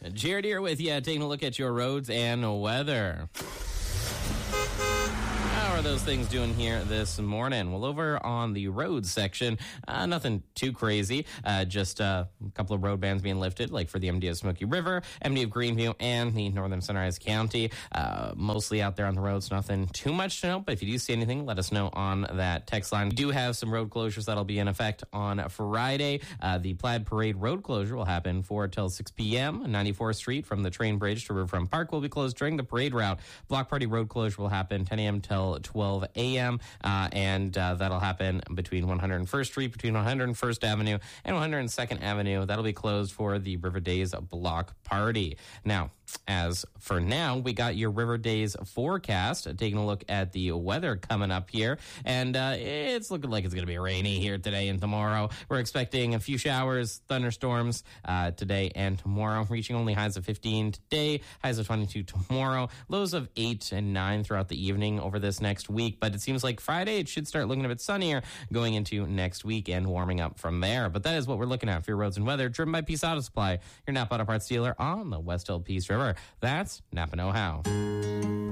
Jared here with you, taking a look at your roads and weather. How are those things doing here this morning? Well, over on the road section, nothing too crazy. Just a couple of road bans being lifted, like for the MD of Smoky River, MD of Greenview, and the Northern Sunrise County. Mostly out there on the roads, nothing too much to note. But if you do see anything, let us know on that text line. We do have some road closures that'll be in effect on Friday. The Plaid Parade road closure will happen 4 till 6 p.m. 94th Street from the train bridge to Riverfront Park will be closed during the parade route. Block Party road closure will happen 10 a.m. till 12 a.m. And that'll happen between 101st Street, between 101st Avenue and 102nd Avenue. That'll be closed for the River Days Block Party. Now, as for now, we got your River Days forecast, taking a look at the weather coming up here. And it's looking like it's going to be rainy here today and tomorrow. We're expecting a few showers, thunderstorms today and tomorrow, reaching only highs of 15 today, highs of 22 tomorrow, lows of 8 and 9 throughout the evening over this next week. But it seems like Friday, it should start looking a bit sunnier going into next week and warming up from there. But that is what we're looking at for your roads and weather, driven by Peace Auto Supply, your Napa Auto Parts dealer on the West Hill Peace River. That's Napa Know How.